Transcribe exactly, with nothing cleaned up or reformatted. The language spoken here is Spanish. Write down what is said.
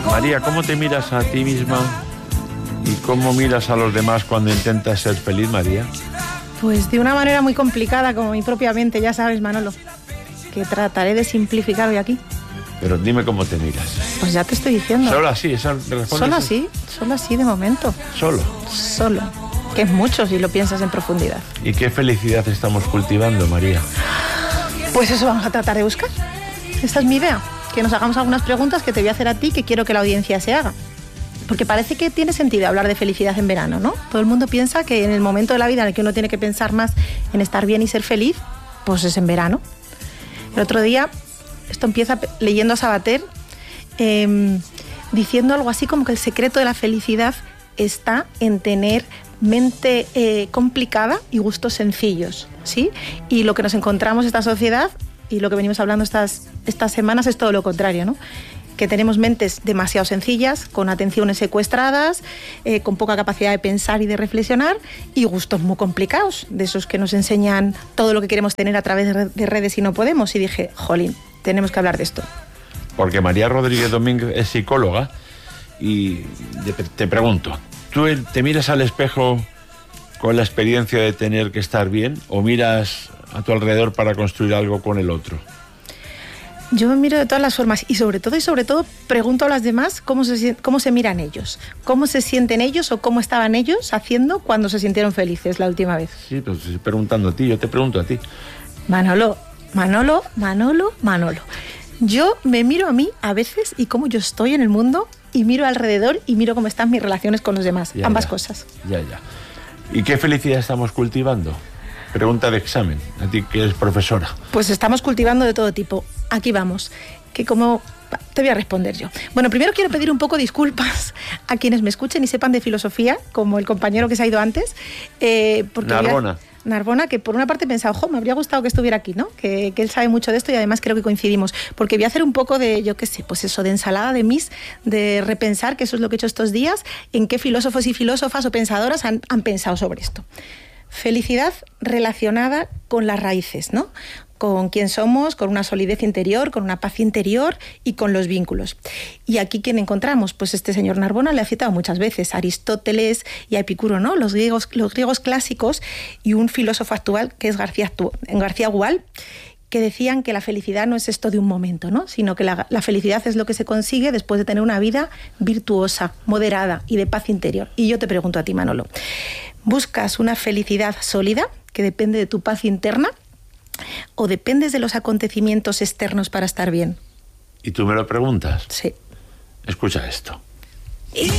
María, ¿cómo te miras a ti misma y cómo miras a los demás cuando intentas ser feliz, María? Pues de una manera muy complicada, como mi propia mente, ya sabes, Manolo, que trataré de simplificar hoy aquí. Pero dime cómo te miras. Pues ya te estoy diciendo. ¿Solo así? ¿Esa respondes? Solo así, solo así de momento. ¿Solo? Solo. Que es mucho si lo piensas en profundidad. ¿Y qué felicidad estamos cultivando, María? Pues eso vamos a tratar de buscar. Esta es mi idea, que nos hagamos algunas preguntas que te voy a hacer a ti, que quiero que la audiencia se haga. Porque parece que tiene sentido hablar de felicidad en verano, ¿no? Todo el mundo piensa que en el momento de la vida en el que uno tiene que pensar más en estar bien y ser feliz, pues es en verano. El otro día, esto empieza leyendo a Sabater, eh, diciendo algo así como que el secreto de la felicidad está en tener mente eh, complicada y gustos sencillos, ¿sí? Y lo que nos encontramos en esta sociedad y lo que venimos hablando estas, estas semanas es todo lo contrario, ¿no? Que tenemos mentes demasiado sencillas, con atenciones secuestradas, eh, con poca capacidad de pensar y de reflexionar, y gustos muy complicados, de esos que nos enseñan todo lo que queremos tener a través de redes y no podemos. Y dije, jolín, tenemos que hablar de esto. Porque María Rodríguez Domínguez es psicóloga y te pregunto, ¿tú te miras al espejo con la experiencia de tener que estar bien o miras a tu alrededor para construir algo con el otro? Yo me miro de todas las formas y sobre todo y sobre todo pregunto a las demás cómo se, cómo se miran ellos, cómo se sienten ellos o cómo estaban ellos haciendo cuando se sintieron felices la última vez. Sí, pues estoy preguntando a ti, yo te pregunto a ti. Manolo, Manolo, Manolo, Manolo. Yo me miro a mí a veces y cómo yo estoy en el mundo y miro alrededor y miro cómo están mis relaciones con los demás, ya, ambas ya, cosas. Ya, ya. ¿Y qué felicidad estamos cultivando? Pregunta de examen, a ti que eres profesora. Pues estamos cultivando de todo tipo. Aquí vamos, que como... Te voy a responder yo. Bueno, primero quiero pedir un poco disculpas a quienes me escuchen y sepan de filosofía, como el compañero que se ha ido antes. Eh, porque Narbona. A... Narbona, que por una parte he pensado, jo, me habría gustado que estuviera aquí, ¿no? Que, que él sabe mucho de esto y además creo que coincidimos. Porque voy a hacer un poco de, yo qué sé, pues eso, de ensalada de mis, de repensar, que eso es lo que he hecho estos días, en qué filósofos y filósofas o pensadoras han, han pensado sobre esto. Felicidad relacionada con las raíces, ¿no? Con quién somos, con una solidez interior, con una paz interior y con los vínculos. ¿Y aquí quién encontramos? Pues este señor Narbona le ha citado muchas veces, a Aristóteles y a Epicuro, ¿no? Los griegos, los griegos clásicos y un filósofo actual que es García, García Gual, que decían que la felicidad no es esto de un momento, ¿no? Sino que la, la felicidad es lo que se consigue después de tener una vida virtuosa, moderada y de paz interior. Y yo te pregunto a ti, Manolo, ¿buscas una felicidad sólida que depende de tu paz interna o dependes de los acontecimientos externos para estar bien? ¿Y tú me lo preguntas? Sí. Escucha esto.